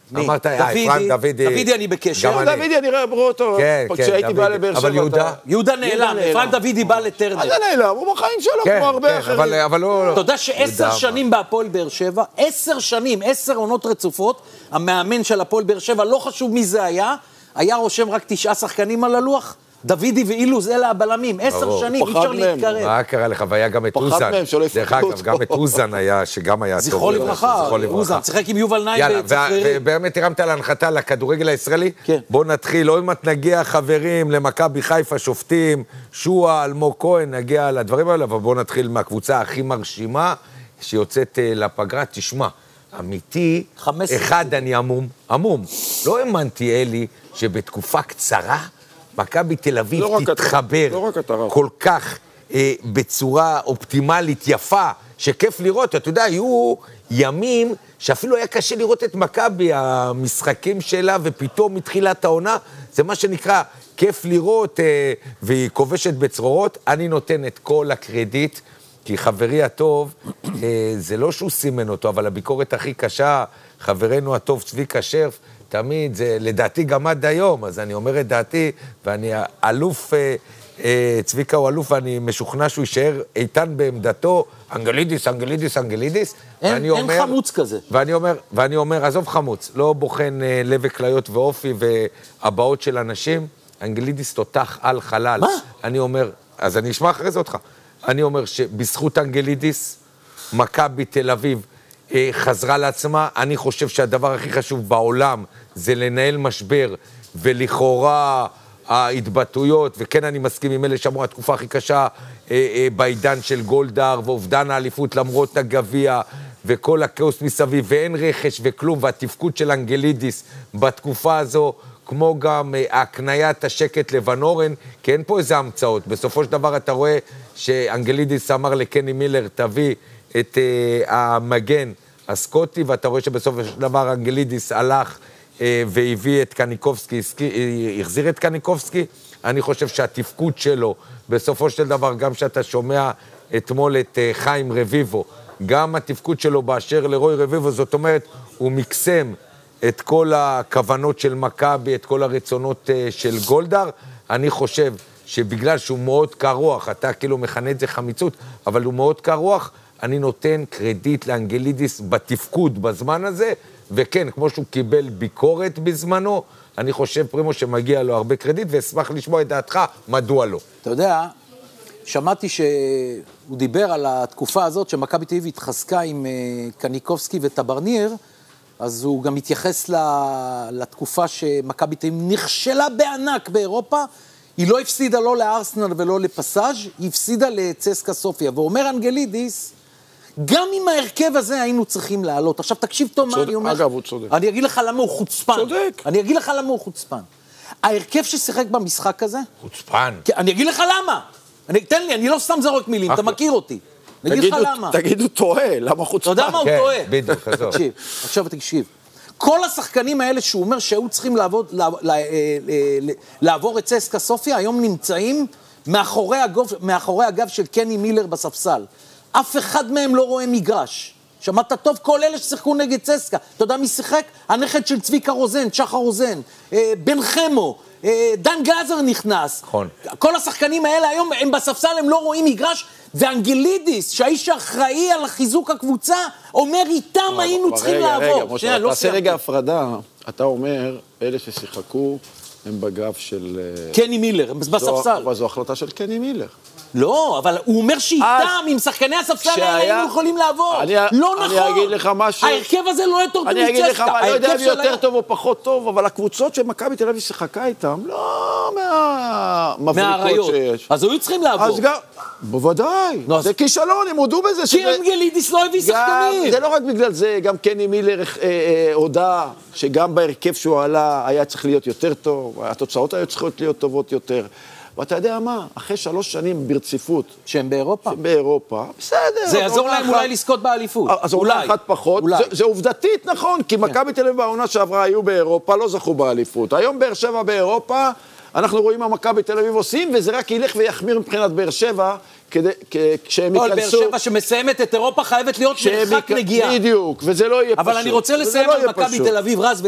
אמרת, אפרים דוידי. דוידי אני בקשר. דוידי אני רואה אותו. כשהייתי בא לבאר שבע. אבל יהודה? יהודה נעלם, אפרים דוידי בא לטרנר. אז נעלם, הוא בחיים שלו כמו הרבה אחרים. אבל לא... אתה יודע ש10 שנים בהפועל באר שבע, 10 שנים, 10 עונות רצופות, המאמן של הפועל באר שבע, לא חשוב מי זה היה רושם רק 9 שחקנים על הלוח, דוידי ואילוז, אלה הבלמים, 10 שנים, אי אפשר להתקרב. מה קרה לך? והיה גם את אוזן. דרך אגב, גם את אוזן היה, שגם היה טוב. זכרו לברכה, אוזן, צחק עם יובל נעים בצפרירי. ובאמת הרמת להנחתה לכדורגל הישראלי? בואו נתחיל, לא אם את נגיע חברים למכבי חיפה, שופטים, שועה, אלמוג כהן, נגיע לדברים האלה, אבל בואו נתחיל מהקבוצה הכי מרשימה, שיוצאת לפגרה, תשמע. אמיתי, אחד אני עמום. לא האמנתי, אלי, שבתקופה קצרה, מכבי תל אביב תתחבר כל כך בצורה אופטימלית, יפה, שכיף לראות. אתה יודע, היו ימים שאפילו היה קשה לראות את מכבי, המשחקים שלה, ופתאום מתחילת העונה, זה מה שנקרא, כיף לראות, והיא כובשת בצרורות. אני נותן את כל הקרדיט, כי חברי הטוב, זה לא שהוא סימן אותו, אבל הביקורת הכי קשה, חברנו הטוב צביקה שרף, תמיד, זה לדעתי גם עד היום, אז אני אומר את דעתי, ואני אלוף, צביקה הוא אלוף, ואני משוכנע שהוא יישאר איתן בעמדתו, אנגלידיס. אין חמוץ כזה. ואני אומר, עזוב חמוץ, לא בוחן לב וכליות ואופי והבאות של אנשים, אנגלידיס תותח על חלל. מה? אני אומר, אז אני אשמע אחרי זה אותך. אני אומר שבזכות אנגלידיס, מכבי תל אביב חזרה לעצמה. אני חושב שהדבר הכי חשוב בעולם זה לנהל משבר, ולכאורה ההתבטאויות, וכן אני מסכים עם אלה שאמרו, התקופה הכי קשה בעידן של גולדהר, ואובדן האליפות למרות הגביע, וכל הכאוס מסביב, ואין רכש וכלום, והתפקוד של אנגלידיס בתקופה הזו, כמו גם הקניית השקט לבן אורן, כי אין פה איזה המצאות. בסופו של דבר אתה רואה שאנגלידיס אמר לקני מילר, תביא את המגן הסקוטי, ואתה רואה שבסופו של דבר אנגלידיס הלך והביא את קניקובסקי, החזיר את קניקובסקי. אני חושב שהתפקוד שלו, בסופו של דבר, גם שאתה שומע אתמול את חיים רביבו, גם התפקוד שלו באשר לרוי רביבו, זאת אומרת, הוא מקסם את כל הכוונות של מכבי, את כל הרצונות של גולדהר. אני חושב שבגלל שהוא מאוד קרוח, אתה כאילו מכנה את זה חמיצות, אבל הוא מאוד קרוח, אני נותן קרדיט לאנגלידיס בתפקוד בזמן הזה, וכן, כמו שהוא קיבל ביקורת בזמנו, אני חושב פרימו שמגיע לו הרבה קרדיט, ואשמח לשמוע את דעתך, מדוע לא. אתה יודע, שמעתי שהוא דיבר על התקופה הזאת, שמכבי תל אביב התחזקה עם קניקובסקי וטברניר, אז הוא גם מתייחס לתקופה שמכבי תל אביב נכשלה בענק באירופה, היא לא הפסידה לא לארסנל ולא לפסאז', היא הפסידה לצסקה סופיה, ואומר אנגלידיס, גם עם ההרכב הזה היינו צריכים לעלות. עכשיו תקשיב טוב מה אני אומר. אגב, הוא צודק. אני אגיד לך למה הוא חוצפן. צודק. אני אגיד לך למה הוא חוצפן. ההרכב ששיחק במשחק הזה... חוצפן. אני אגיד לך למה. תן לי, אני לא סתם זורק מילים, אתה מכיר אותי. אני אגיד לך למה. תגידו טועה, למה חוצפן? אתה יודע מה הוא טועה? כן, בדיוק, כזאת. תקשיב, עכשיו תקשיב. כל השחקנים האלה שהוא אומר שהיו צריכים לעבור את צסקה סופיה, היום נמצאים מאחורי הגב של קני מילר בספסל. אף אחד מהם לא רואה מגרש. שמעת טוב? כל אלה ששיחקו נגד צסקה. אתה יודע מי שיחק? הנכד של צביקה רוזן, שחר רוזן, בן חמו, דן גלזר נכנס. נכון. כל השחקנים האלה היום הם בספסל, הם לא רואים מגרש, ואנגלידיס, שהאיש האחראי על חיזוק הקבוצה, אומר איתם היינו צריכים לעבור. תעשה רגע הפרדה. אתה אומר, אלה ששיחקו הם בגב של... קני מילר, בספסל. אבל זו החלטה של קני מילר. לא, אבל הוא אומר שאיתם, עם שחקני הספסל האלה, היינו יכולים לעבור. לא נכון. אני אגיד לך משהו. ההרכב הזה לא יותר טוב מצ'סקה. אני אגיד לך, אני לא יודע אם יותר טוב או פחות טוב, אבל הקבוצות שמכבי תל אביב שיחקה איתם, לא מהמבריקות שיש. אז היו צריכים לעבור. אז גם, בוודאי. זה כישלון, הם הודו בזה. כי אנגלידיס לא הביא שחקנים. זה לא רק בגלל זה, גם קני מילר הודע שגם בהרכב שהוא עלה היה צריך להיות יותר טוב, התוצאות היו צריכות להיות טובות יותר. ואתה יודע מה? אחרי 3 שנים ברציפות. שהם באירופה? שהם באירופה, בסדר. זה יעזור להם אולי לזכות באליפות. אז אולי אחת פחות. זה עובדתית, נכון, כי מכבי תל אביב בעונה שעברה היו באירופה, לא זכו באליפות. היום באר שבע באירופה, אנחנו רואים מה מכבי תל אביב עושים, וזה רק ילך ויחמיר מבחינת באר שבע, כשהם ייכנסו... באר שבע שמסיימת את אירופה חייבת להיות מרחק נגיעה. בדיוק, וזה לא יהיה פשוט. אבל אני רוצה לסיים על מכבי תל אביב, רז,